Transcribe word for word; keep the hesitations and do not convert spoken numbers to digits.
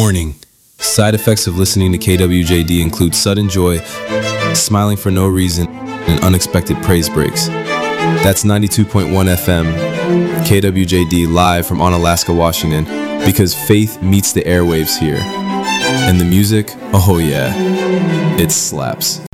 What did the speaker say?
Warning. Side effects of listening to K W J D include sudden joy, smiling for no reason, and unexpected praise breaks. That's ninety-two point one F M, K W J D, live from Onalaska, Washington, because faith meets the airwaves here. And the music, oh yeah, it slaps.